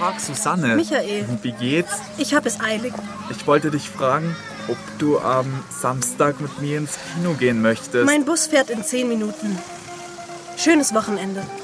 Tag, Susanne. Michael. Wie geht's? Ich habe es eilig. Ich wollte dich fragen, ob du am Samstag mit mir ins Kino gehen möchtest. Mein Bus fährt in 10 Minuten. Schönes Wochenende.